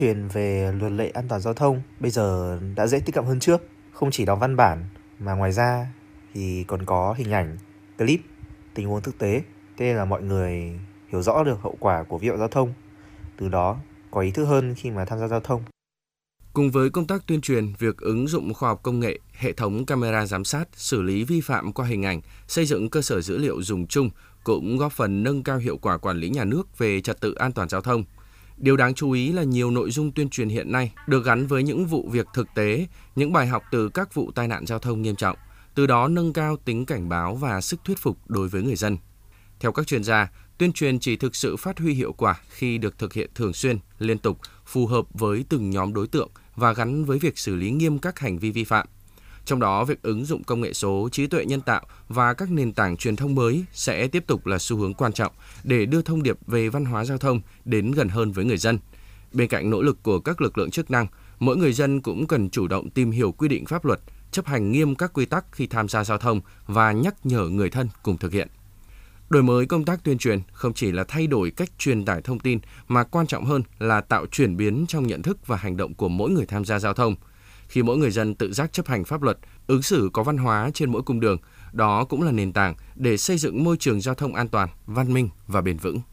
Truyền về luật lệ an toàn giao thông bây giờ đã dễ tiếp cận hơn trước, không chỉ đọc văn bản mà ngoài ra thì còn có hình ảnh, clip, tình huống thực tế, thế nên là mọi người hiểu rõ được hậu quả của vi phạm giao thông, từ đó có ý thức hơn khi mà tham gia giao thông. Cùng với công tác tuyên truyền, việc ứng dụng khoa học công nghệ, hệ thống camera giám sát, xử lý vi phạm qua hình ảnh, xây dựng cơ sở dữ liệu dùng chung cũng góp phần nâng cao hiệu quả quản lý nhà nước về trật tự an toàn giao thông. Điều đáng chú ý là nhiều nội dung tuyên truyền hiện nay được gắn với những vụ việc thực tế, những bài học từ các vụ tai nạn giao thông nghiêm trọng, từ đó nâng cao tính cảnh báo và sức thuyết phục đối với người dân. Theo các chuyên gia, tuyên truyền chỉ thực sự phát huy hiệu quả khi được thực hiện thường xuyên, liên tục, phù hợp với từng nhóm đối tượng và gắn với việc xử lý nghiêm các hành vi vi phạm. Trong đó, việc ứng dụng công nghệ số, trí tuệ nhân tạo và các nền tảng truyền thông mới sẽ tiếp tục là xu hướng quan trọng để đưa thông điệp về văn hóa giao thông đến gần hơn với người dân. Bên cạnh nỗ lực của các lực lượng chức năng, mỗi người dân cũng cần chủ động tìm hiểu quy định pháp luật, chấp hành nghiêm các quy tắc khi tham gia giao thông và nhắc nhở người thân cùng thực hiện. Đổi mới công tác tuyên truyền không chỉ là thay đổi cách truyền tải thông tin mà quan trọng hơn là tạo chuyển biến trong nhận thức và hành động của mỗi người tham gia giao thông. Khi mỗi người dân tự giác chấp hành pháp luật, ứng xử có văn hóa trên mỗi cung đường, đó cũng là nền tảng để xây dựng môi trường giao thông an toàn, văn minh và bền vững.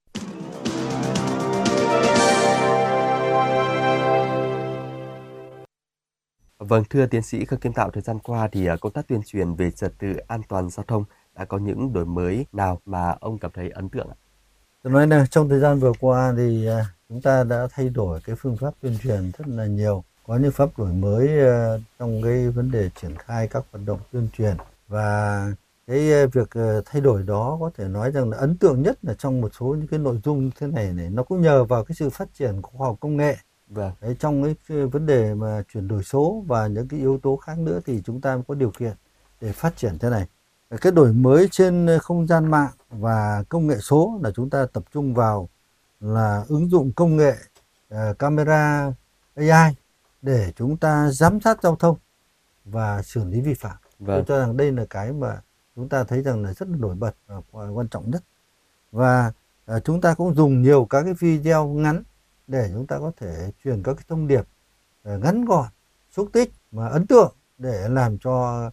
Vâng, thưa tiến sĩ Khương Kim Tạo, thời gian qua thì công tác tuyên truyền về trật tự an toàn giao thông đã có những đổi mới nào mà ông cảm thấy ấn tượng ạ? Tôi nói là trong thời gian vừa qua thì chúng ta đã thay đổi cái phương pháp tuyên truyền rất là nhiều. Có những pháp đổi mới trong cái vấn đề triển khai các hoạt động tuyên truyền, và cái việc thay đổi đó có thể nói rằng là ấn tượng nhất là trong một số những cái nội dung như thế này nó cũng nhờ vào cái sự phát triển của khoa học công nghệ. Vâng. Đấy, trong cái vấn đề mà chuyển đổi số và những cái yếu tố khác nữa thì chúng ta có điều kiện để phát triển thế này. Cái đổi mới trên không gian mạng và công nghệ số là chúng ta tập trung vào là ứng dụng công nghệ camera AI để chúng ta giám sát giao thông và xử lý vi phạm. Vâng. Tôi cho rằng đây là cái mà chúng ta thấy rằng là rất là nổi bật và quan trọng nhất. Và chúng ta cũng dùng nhiều các cái video ngắn để chúng ta có thể truyền các cái thông điệp ngắn gọn, xúc tích và ấn tượng để làm cho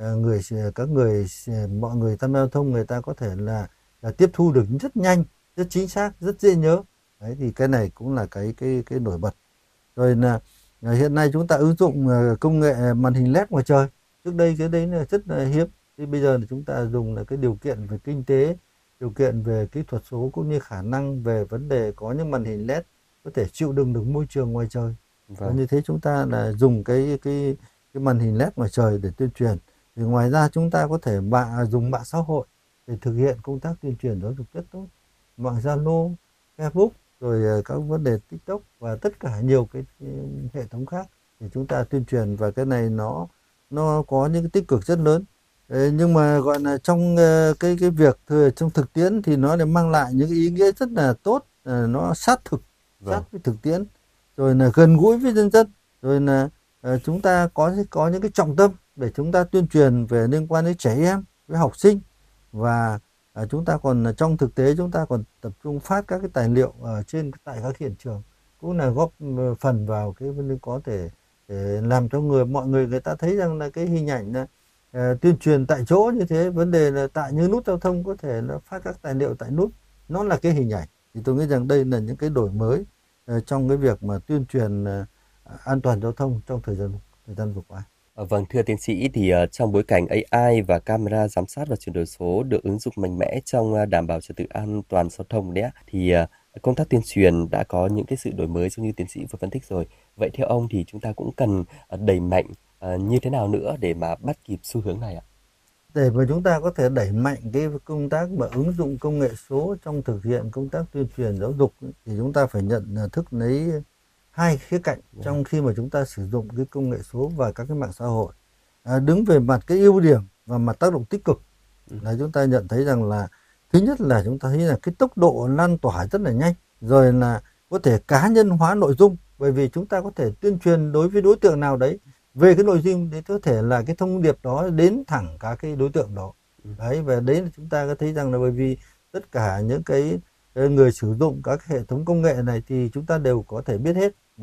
mọi người tham gia giao thông người ta có thể là tiếp thu được rất nhanh, rất chính xác, rất dễ nhớ. Đấy, thì cái này cũng là cái nổi bật. Rồi là hiện nay chúng ta ứng dụng công nghệ màn hình LED ngoài trời. Trước đây cái đấy là rất là hiếm. Thì bây giờ là chúng ta dùng là cái điều kiện về kinh tế, điều kiện về kỹ thuật số cũng như khả năng về vấn đề có những màn hình LED có thể chịu đựng được môi trường ngoài trời. Và như thế chúng ta là dùng cái màn hình LED ngoài trời để tuyên truyền. Thì ngoài ra chúng ta có thể dùng mạng xã hội để thực hiện công tác tuyên truyền giáo dục rất tốt. Mạng Zalo, Facebook, rồi các vấn đề TikTok và tất cả nhiều cái hệ thống khác để chúng ta tuyên truyền, và cái này nó có những cái tích cực rất lớn. Nhưng mà gọi là trong cái việc trong thực tiễn thì nó lại mang lại những ý nghĩa rất là tốt, nó sát thực, sát với thực tiễn, rồi là gần gũi với nhân dân, rồi là chúng ta có những cái trọng tâm để chúng ta tuyên truyền về liên quan đến trẻ em, với học sinh, và chúng ta còn trong thực tế chúng ta còn tập trung phát các cái tài liệu tại các hiện trường, cũng là góp phần vào cái vấn đề có thể để làm cho mọi người ta thấy rằng là cái hình ảnh là tuyên truyền tại chỗ như thế, vấn đề là tại những nút giao thông có thể là phát các tài liệu tại nút, nó là cái hình ảnh. Thì tôi nghĩ rằng đây là những cái đổi mới trong cái việc mà tuyên truyền an toàn giao thông trong thời gian vừa qua. Vâng, thưa tiến sĩ, thì trong bối cảnh AI và camera giám sát và chuyển đổi số được ứng dụng mạnh mẽ trong đảm bảo trật tự an toàn giao thông đấy, thì công tác tuyên truyền đã có những cái sự đổi mới giống như tiến sĩ vừa phân tích rồi. Vậy theo ông thì chúng ta cũng cần đẩy mạnh như thế nào nữa để mà bắt kịp xu hướng này ạ? Để mà chúng ta có thể đẩy mạnh cái công tác mà ứng dụng công nghệ số trong thực hiện công tác tuyên truyền giáo dục thì chúng ta phải nhận thức lấy hai khía cạnh trong khi mà chúng ta sử dụng cái công nghệ số và các cái mạng xã hội. Đứng về mặt cái ưu điểm và mặt tác động tích cực là chúng ta nhận thấy rằng là thứ nhất là chúng ta thấy là cái tốc độ lan tỏa rất là nhanh, rồi là có thể cá nhân hóa nội dung, bởi vì chúng ta có thể tuyên truyền đối với đối tượng nào đấy về cái nội dung đấy, có thể là cái thông điệp đó đến thẳng cả cái đối tượng đó. Đấy, và đấy là chúng ta có thấy rằng là bởi vì tất cả những cái người sử dụng các hệ thống công nghệ này thì chúng ta đều có thể biết hết.